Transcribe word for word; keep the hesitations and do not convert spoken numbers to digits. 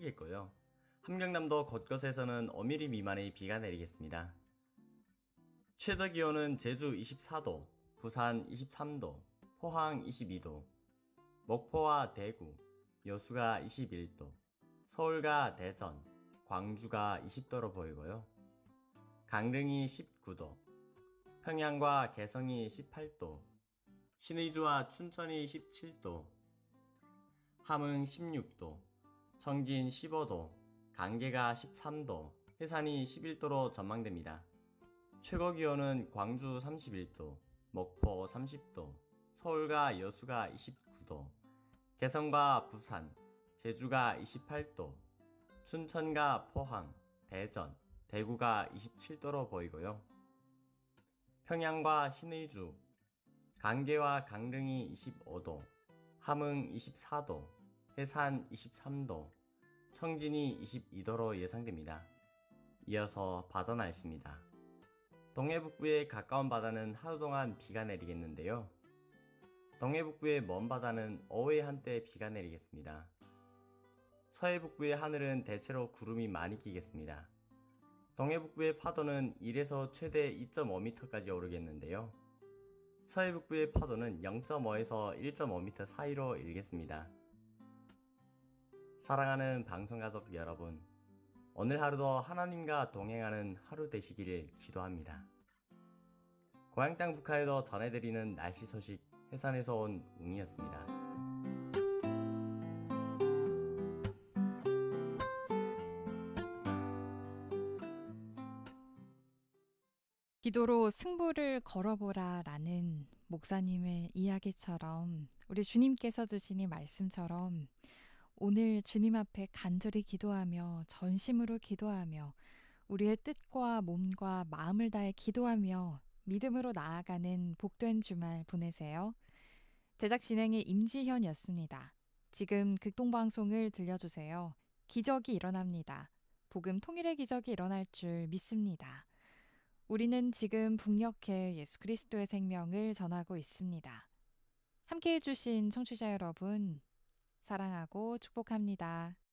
크겠고요. 함경남도 곳곳에서는 오 밀리미터 미만의 비가 내리겠습니다. 최저기온은 제주 이십사 도, 부산 이십삼 도, 포항 이십이 도, 목포와 대구, 여수가 이십일 도, 서울과 대전, 광주가 이십 도로 보이고요. 강릉이 십구 도, 평양과 개성이 십팔 도, 신의주와 춘천이 십칠 도, 함흥 십육 도, 청진 십오 도, 강계가 십삼 도, 해산이 십일 도로 전망됩니다. 최고기온은 광주 삼십일 도, 목포 삼십 도, 서울과 여수가 이십구 도, 개성과 부산, 제주가 이십팔 도, 춘천과 포항, 대전, 대구가 이십칠 도로 보이고요. 평양과 신의주, 강계와 강릉이 이십오 도, 함흥 이십사 도, 해산 이십삼 도, 청진이 이십이 도로 예상됩니다. 이어서 바다 날씨입니다. 동해북부의 가까운 바다는 하루 동안 비가 내리겠는데요. 동해북부의 먼 바다는 오후에 한때 비가 내리겠습니다. 서해북부의 하늘은 대체로 구름이 많이 끼겠습니다. 동해북부의 파도는 일에서 최대 이 점 오 미터까지 오르겠는데요. 서해북부의 파도는 영 점 오에서 일 점 오 미터 사이로 일겠습니다. 사랑하는 방송가족 여러분, 오늘 하루도 하나님과 동행하는 하루 되시기를 기도합니다. 고향 땅 북한에도 전해드리는 날씨 소식 해산에서 온 웅이었습니다. 기도로 승부를 걸어보라 라는 목사님의 이야기처럼, 우리 주님께서 주신 이 말씀처럼 오늘 주님 앞에 간절히 기도하며 전심으로 기도하며 우리의 뜻과 몸과 마음을 다해 기도하며 믿음으로 나아가는 복된 주말 보내세요. 제작 진행의 임지현이었습니다. 지금 극동방송을 들려주세요. 기적이 일어납니다. 복음 통일의 기적이 일어날 줄 믿습니다. 우리는 지금 북녘에 예수 그리스도의 생명을 전하고 있습니다. 함께해 주신 청취자 여러분, 사랑하고 축복합니다.